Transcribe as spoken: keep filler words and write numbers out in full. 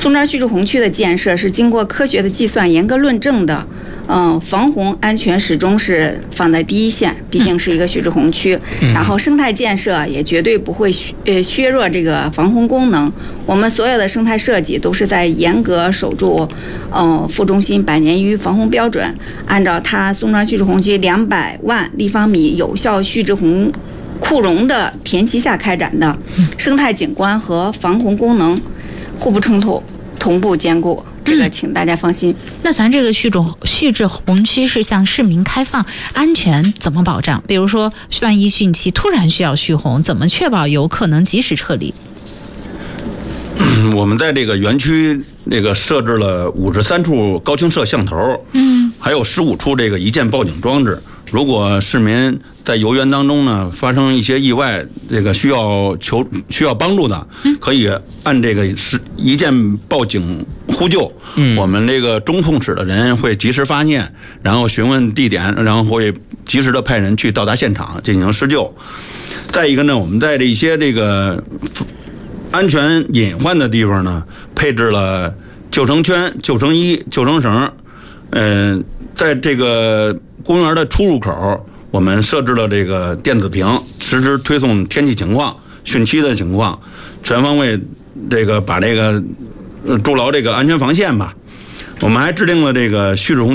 松庄旭日红区的建设是经过科学的计算、严格论证的。嗯，防洪安全始终是放在第一线，毕竟是一个旭日红区。嗯、然后生态建设也绝对不会削呃削弱这个防洪功能。我们所有的生态设计都是在严格守住，呃，副中心百年一遇防洪标准，按照它松庄旭日红区两百万立方米有效旭日红库容的田旗下开展的，生态景观和防洪功能互不冲突，同步兼顾。这个请大家放心。 嗯、那咱这个旭中旭日红区是向市民开放，安全怎么保障？比如说，万一汛期突然需要蓄洪，怎么确保游客能及时撤离？ 我们在这个园区那个设置了五十三处高清摄像头，嗯，还有十五处这个一键报警装置。如果市民在游园当中呢发生一些意外，这个需要求需要帮助的，可以按这个是一键报警呼救。嗯，我们这个中控室的人会及时发现，然后询问地点，然后会及时的派人去到达现场进行施救。再一个呢，我们在这一些这个安全隐患的地方呢，配置了救生圈、救生衣、救生绳。嗯、呃，在这个公园的出入口，我们设置了这个电子屏，实时推送天气情况、汛期的情况，全方位这个把这个筑牢这个安全防线吧。我们还制定了这个旭日红